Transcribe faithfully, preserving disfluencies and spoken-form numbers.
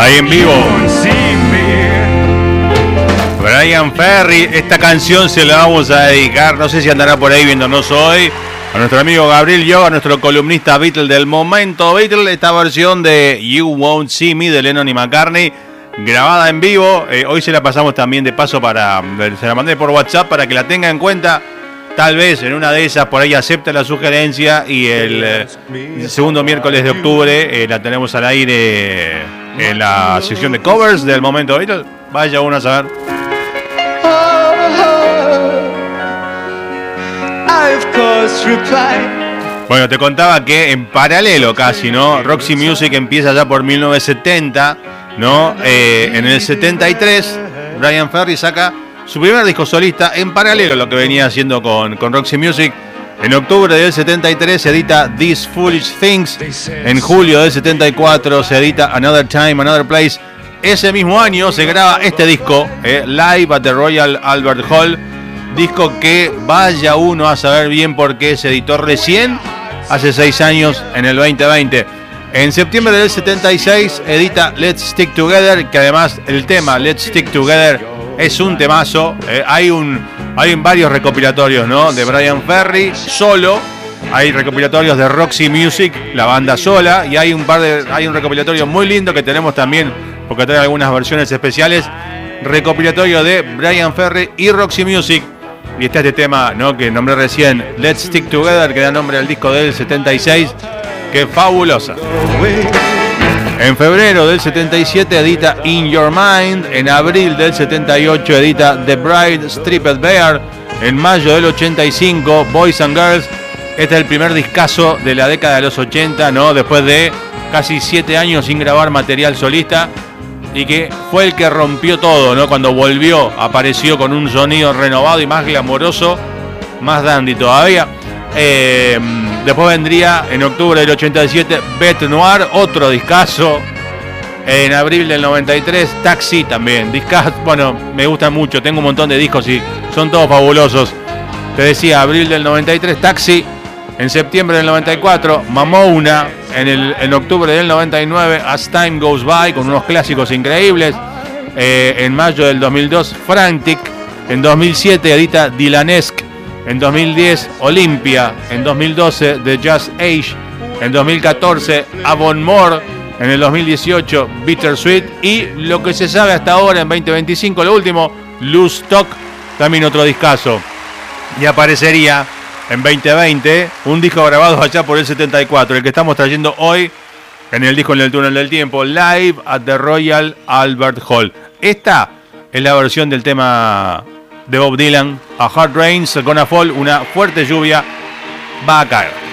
Ahí en vivo. Bryan Ferry, esta canción se la vamos a dedicar, no sé si andará por ahí viéndonos hoy, a nuestro amigo Gabriel Yoga, nuestro columnista Beatle del momento Beatle, esta versión de You Won't See Me de Lennon y McCartney, grabada en vivo. Eh, hoy se la pasamos también de paso para, se la mandé por WhatsApp para que la tenga en cuenta. Tal vez en una de esas por ahí acepta la sugerencia y el, eh, el segundo miércoles de octubre eh, la tenemos al aire eh, en la sección de covers del momento Beatle. Vaya uno a saber. Bueno, te contaba que en paralelo casi, ¿no? Roxy Music empieza ya por mil novecientos setenta, ¿no? Eh, en el setenta y tres, Bryan Ferry saca su primer disco solista en paralelo a lo que venía haciendo con, con Roxy Music. En octubre del setenta y tres se edita These Foolish Things. En julio del setenta y cuatro se edita Another Time, Another Place. Ese mismo año se graba este disco, eh, Live at the Royal Albert Hall. Disco que vaya uno a saber bien por qué se editó recién, hace seis años, en el veinte veinte. En septiembre del setenta y seis edita Let's Stick Together, que además el tema Let's Stick Together es un temazo. Eh, hay un hay varios recopilatorios, ¿no? De Bryan Ferry solo, hay recopilatorios de Roxy Music, la banda sola, y hay un par de hay un recopilatorio muy lindo que tenemos también, porque trae algunas versiones especiales, recopilatorio de Bryan Ferry y Roxy Music. Y está este tema, ¿no?, que nombré recién, Let's Stick Together, que da nombre al disco del setenta y seis, que es fabulosa. En febrero del setenta y siete edita In Your Mind. En abril del setenta y ocho edita The Bride Stripped Bare. En mayo del ochenta y cinco, Boys and Girls. Este es el primer discazo de la década de los ochenta, ¿no? Después de casi siete años sin grabar material solista. Y que fue el que rompió todo, ¿no? Cuando volvió, apareció con un sonido renovado y más glamoroso, más dandy todavía. Eh, después vendría en octubre del ochenta y siete Bête Noire, otro discazo. En abril del noventa y tres, Taxi también. Discazo, bueno, me gustan mucho, tengo un montón de discos y son todos fabulosos. Te decía, abril del noventa y tres, Taxi. En septiembre del noventa y cuatro, Mamona. En, el, en octubre del noventa y nueve, As Time Goes By, con unos clásicos increíbles. Eh, en mayo del dos mil dos, Frantic. En dos mil siete, edita Dylanesque. En dos mil diez, Olympia. En dos mil doce, The Just Age. En dos mil catorce, Avon More. En el dos mil dieciocho, Bittersweet. Y lo que se sabe hasta ahora, en veinte veinticinco, lo último, Loose Talk. También otro discazo. Y aparecería en veinte veinte, un disco grabado allá por el setenta y cuatro, el que estamos trayendo hoy en el disco En el Túnel del Tiempo, Live at the Royal Albert Hall. Esta es la versión del tema de Bob Dylan, A Hard Rain's Gonna Fall, una fuerte lluvia va a caer.